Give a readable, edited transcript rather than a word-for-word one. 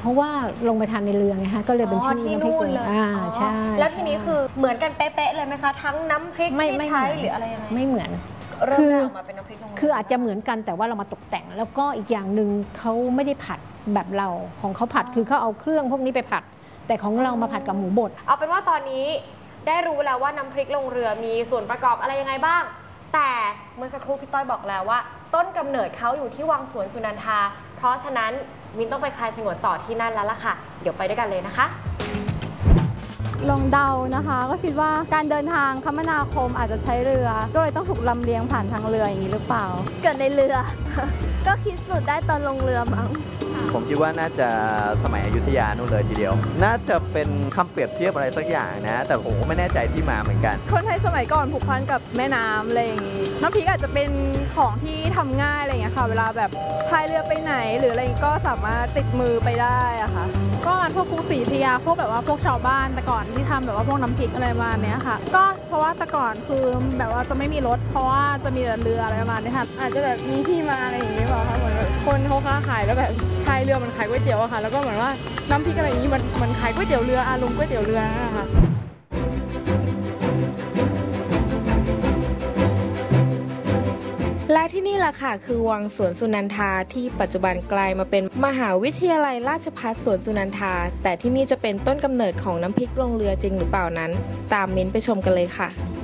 ราะว่าลงไปทานในเรือไงฮะก็เลยเป็นชื่อน้ำพริกเลยใช่แล้วทีนี้คือเหมือนกันเป๊ะๆเลยไหมคะทั้งน้ำพริกที่ใช้หรืออะไรยังไงไม่เหมือนคือออกมาเป็นน้ำพริกคืออาจจะเหมือนกันแต่ว่าเรามาตกแต่งแล้วก็อีกอย่างหนึ่งเขาไม่ได้ผัดแบบเราของเขาผัดคือเขาเอาเครื่องพวกนี้ไปผัดแต่ของเรามาผัดกับหมูบดเอาเป็นว่าตอนนี้ได้รู้แล้วว่าน้ำพริกลงเรือมีส่วนประกอบอะไรยังไงบ้างแต่เมื่อสักครู่พี่ต้อยบอกแล้วว่าต้นกำเนิดเขาอยู่ที่วังสวนสุนันทาเพราะฉะนั้นมินต้องไปคลายสงวนต่อที่นั่นแล้วล่ะค่ะเดี๋ยวไปด้วยกันเลยนะคะลองเดานะคะก็คิดว่าการเดินทางคมนาคมอาจจะใช้เรือก็เลยต้องถูกลำเลียงผ่านทางเรืออย่างนี้หรือเปล่าเกิดในเรือ ก็คิดสุดได้ตอนลงเรือมั้งผมคิดว่าน่าจะสมัยอยุธยานู่นเลยทีเดียวน่าจะเป็นคำเปรียบเทียบอะไรสักอย่างนะแต่ผมก็ไม่แน่ใจที่มาเหมือนกันคนไทยสมัยก่อนผูกพันกับแม่น้ำอะไรอย่างนี้น้ำพริกอาจจะเป็นของที่ทำง่ายอะไรอย่างเงี้ยค่ะเวลาแบบพายเรือไปไหนหรืออะไรก็สามารถติดมือไปได้อะค่ะก็งานพวกกรุงศรีอยุธยาพวกแบบว่าพวกชาวบ้านแต่ก่อนที่ทำแบบว่าพวกน้ำพริกอะไรมาเนี้ยค่ะก็เพราะว่าแต่ก่อนคือแบบว่าจะไม่มีรถเพราะว่าจะมีแต่เรืออะไรประมาณนี้ค่ะอาจจะแบบมีที่มาอะไรอย่างนี้เปล่าคะเหมือนคนเขาค้าขายแล้วแบบพายเรือมันขายก๋วยเตี๋ยวอะค่ะแล้วก็เหมือนว่าน้ำพริกอะไรอย่างนี้มันขายก๋วยเตี๋ยวเรืออารมณ์ก๋วยเตี๋ยวเรือนะคะและที่นี่แหละค่ะคือวังสวนสุนันทาที่ปัจจุบันกลายมาเป็นมหาวิทยาลัยราชภัฏสวนสุนันทาแต่ที่นี่จะเป็นต้นกำเนิดของน้ำพริกลงเรือจริงหรือเปล่านั้นตามมิ้นไปชมกันเลยค่ะ